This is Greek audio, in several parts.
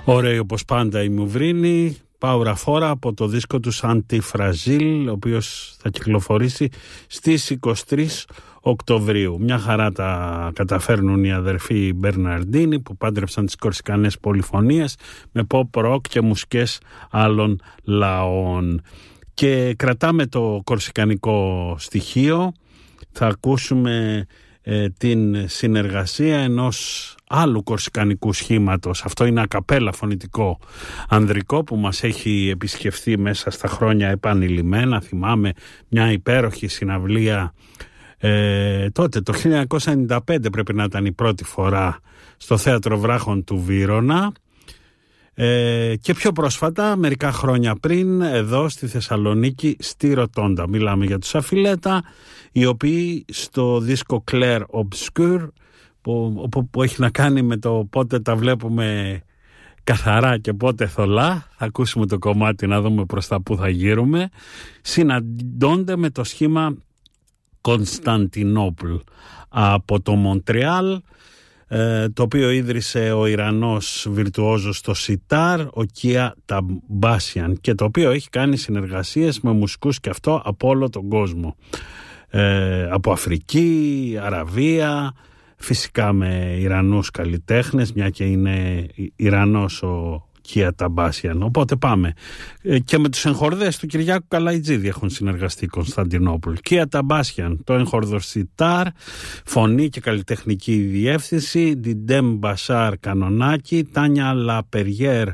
Ωραίοι όπως πάντα η Μουβρίνη. Πάουρα φόρα από το δίσκο του Αντιφραζίλ, ο οποίος θα κυκλοφορήσει στις 23 Οκτωβρίου. Μια χαρά τα καταφέρνουν οι αδερφοί Μπερναρντίνοι που πάντρεψαν τις κορσικανές πολυφωνίες με pop rock και μουσικές άλλων λαών. Και κρατάμε το κορσικανικό στοιχείο. Θα ακούσουμε την συνεργασία ενός άλλου κορσικανικού σχήματος. Αυτό είναι ακαπέλα φωνητικό ανδρικό που μας έχει επισκεφθεί μέσα στα χρόνια επανειλημμένα. Θυμάμαι μια υπέροχη συναυλία τότε το 1995 πρέπει να ήταν η πρώτη φορά στο Θέατρο Βράχων του Βύρωνα. Και πιο πρόσφατα, μερικά χρόνια πριν, εδώ στη Θεσσαλονίκη, στη Ροτόντα. Μιλάμε για τους Αφιλέτα, οι οποίοι στο δίσκο Clair Obscur, που έχει να κάνει με το πότε τα βλέπουμε καθαρά και πότε θολά, θα ακούσουμε το κομμάτι να δούμε προς τα που θα γύρουμε, συναντώνται με το σχήμα Κωνσταντινούπολ από το Μοντρεάλ, το οποίο ίδρυσε ο Ιρανός βιρτουόζος στο σιτάρ, ο Κία Ταμπάσιαν, και το οποίο έχει κάνει συνεργασίες με μουσικούς και αυτό από όλο τον κόσμο, από Αφρική, Αραβία, φυσικά με Ιρανούς καλλιτέχνες, μια και είναι Ιρανός ο Κία Ταμπάσιαν. Οπότε πάμε. Και με τους εγχορδές του Κυριάκου Καλαϊτζίδη έχουν συνεργαστεί Κωνσταντινούπολ. Κία Ταμπάσιαν, το εγχορδο σιτάρ, φωνή και καλλιτεχνική διεύθυνση, Διντέμ Μπασάρ κανονάκι, Τάνια Λαπεριέρ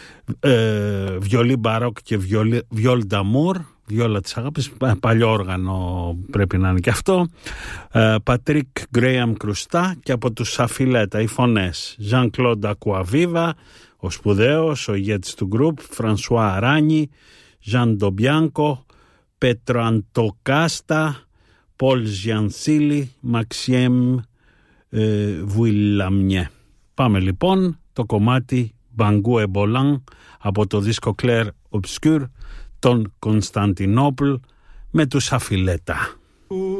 βιολί μπαρόκ και βιόλ νταμούρ, βιόλα της αγάπης, παλιό όργανο πρέπει να είναι και αυτό, Πατρίκ Γκρέαμ Κρουστά, και από τους Αφιλέτα οι φωνές Ζαν Κλοντ Ακουαβίβα, ο σπουδαίος, ο ηγέτης του γκρουπ, Φρανσουά Αράνι, Ζαν Ντομπιάνκο, Πέτρο Αντοκάστα, Πολ Ζιανσίλη, Μαξιέμ Βουιλαμιέ. Πάμε λοιπόν, το κομμάτι Μπαγκού Εμπολάν από το δίσκο Clair Obscur, τον Κωνσταντινούπολ με τους Αφιλέτα.